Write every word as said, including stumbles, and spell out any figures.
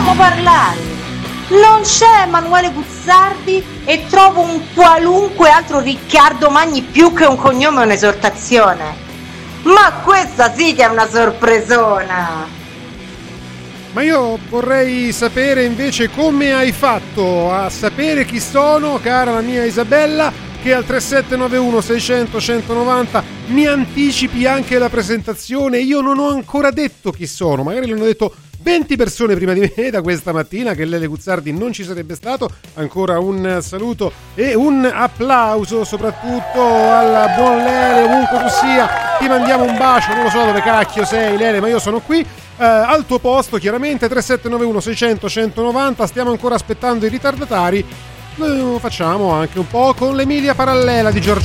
lasciamo parlare. Non c'è Emanuele Guzzardi e trovo un qualunque altro Riccardo Magni più che un cognome e un'esortazione. Ma questa sì che è una sorpresona. Ma io vorrei sapere invece come hai fatto a sapere chi sono, cara la mia Isabella, che al tre sette nove uno sei zero zero uno nove zero mi anticipi anche la presentazione. Io non ho ancora detto chi sono, magari l'hanno detto venti persone prima di me da questa mattina, che Lele Guzzardi non ci sarebbe stato. Ancora un saluto e un applauso soprattutto al buon Lele, ovunque tu sia, ti mandiamo un bacio. Non lo so dove cacchio sei, Lele, ma io sono qui eh, al tuo posto, chiaramente. Tre sette nove uno sei zero zero uno nove zero. Stiamo ancora aspettando i ritardatari. Lo facciamo anche un po' con l'Emilia Parallela di Giorgio